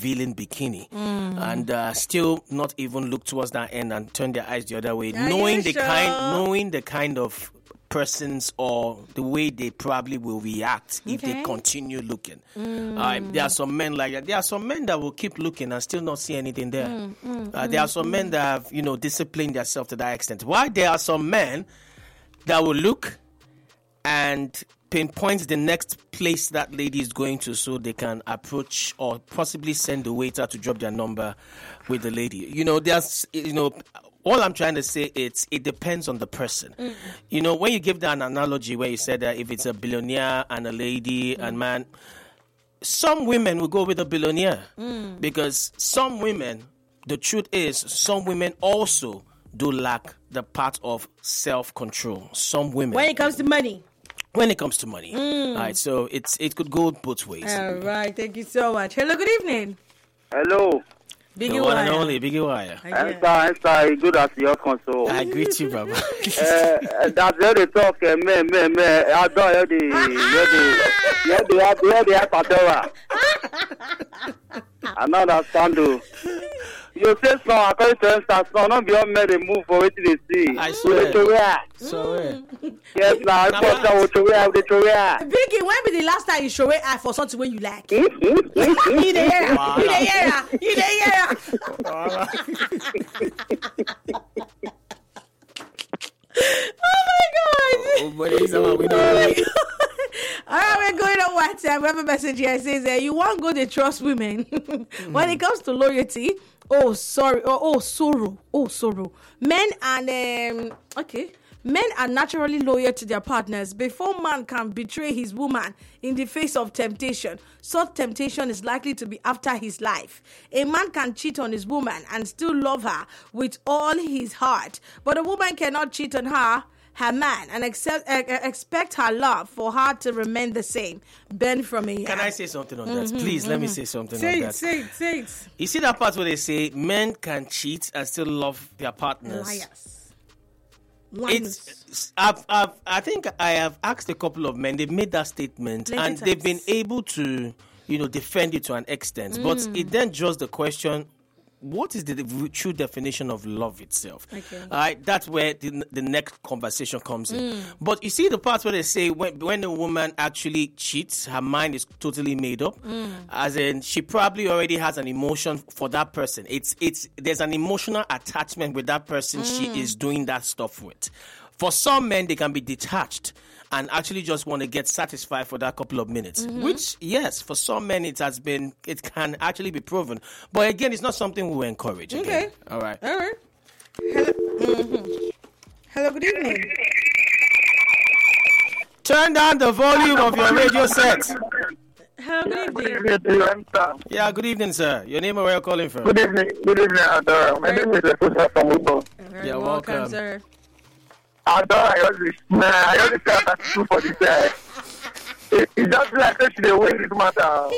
revealing bikini and still not even look towards that end and turn their eyes the other way, knowing the kind of persons or the way they probably will react if they continue looking. There are some men like that. There are some men that will keep looking and still not see anything there. There are some men that have, disciplined themselves to that extent. Why there are some men that will look and pinpoint the next place that lady is going to so they can approach or possibly send the waiter to drop their number with the lady. All I'm trying to say is it depends on the person. When you give that an analogy where you said that if it's a billionaire and a lady and man, some women will go with a billionaire because some women, the truth is, some women also do lack the part of self-control. Some women. When it comes to money. All right, so it could go both ways. All right, thank you so much. Hello, good evening. Hello. Biggie Wire. And only Biggie Wire. I'm good as your console. I greet you, Baba. That's where they talk, man. I don't hear the Padova. I don't understand, though. You say so, according to instance, not be all men they move for what they see. I swear. Yes, now I thought that would show Biggie, when be the last time you show it for something when you like? You the Oh my God! All right, we're going on WhatsApp. We have a message here. It says, you won't go to trust women. When it comes to loyalty, sorrow. Men are naturally loyal to their partners. Before man can betray his woman in the face of temptation, such temptation is likely to be after his life. A man can cheat on his woman and still love her with all his heart, but a woman cannot cheat on her man, and expect her love for her to remain the same. Ben from here. Can I say something on that? Please, let me say something on that. Say it. You see that part where they say men can cheat and still love their partners? Liars. I think I have asked a couple of men. They've made that statement and they've been able to, defend it to an extent. But it then draws the question, what is the true definition of love itself? Okay. That's where the next conversation comes in. But you see the part where they say when a woman actually cheats, her mind is totally made up. As in, she probably already has an emotion for that person. There's an emotional attachment with that person she is doing that stuff with. For some men, they can be detached and actually just want to get satisfied for that couple of minutes. Which, yes, for some men it can actually be proven. But again, it's not something we encourage. Again. Okay. All right. Hello, good evening. Turn down the volume of your radio set. Hello, good evening. Yeah, good evening, sir. Your name and where you're calling from? Good evening, Adora. My name is Efusa from Ubo. You're welcome, sir. Adora, I always say that too for this guy. It's just like such the way it matter.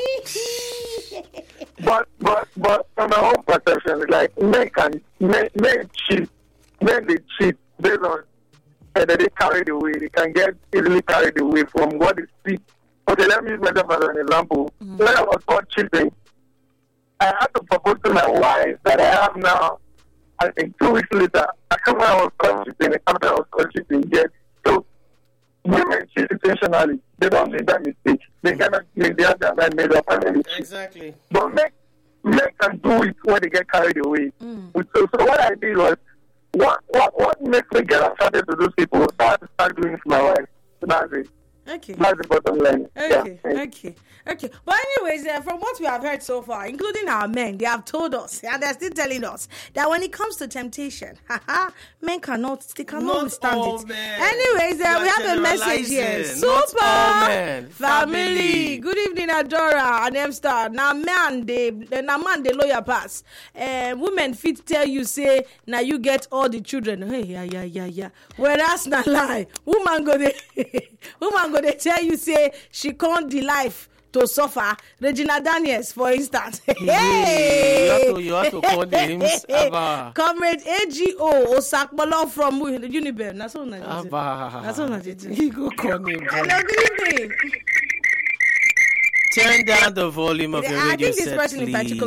But from my own perception, like men cheat, men they cheat based on and they carry away. They can get easily carried away from what they see. Okay, let me use myself as an example. When I was caught cheating, I had to propose to my wife that I have now. I think 2 weeks later, after I was caught cheating, yes. So women cheat intentionally. They don't make that mistake. They cannot make the other man made up and Exactly. But men can do it when they get carried away. So what I did was, what makes me get attracted to those people? So I had to start doing it for my wife. So that's it. Okay. That's the bottom line. Okay. But anyways, from what we have heard so far, including our men, they have told us, and they're still telling us, that when it comes to temptation, men cannot withstand it. Men. Anyways, we have a message here. Super family. Good evening, Adora and M-Star. Now man, they lawyer pass. Women fit tell you, say, now you get all the children. Hey, yeah. Whereas not lie. Woman go they tell you, say, she can't the life to suffer. Regina Daniels, for instance. Hey! You have to call names. Comrade AGO Osakbolo from Uniben. That's all I did. You go call name. Hello, good evening. Turn down the volume of your radio set, I think this person please. in particular